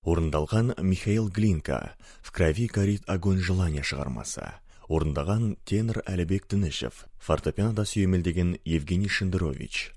Орындалған Михаил Глинка, «В крови горит огонь желания» шығармасы. Орындаған тенор Әлібек Тынышев, фортепианода сүйемелдеген Евгений Шендерович.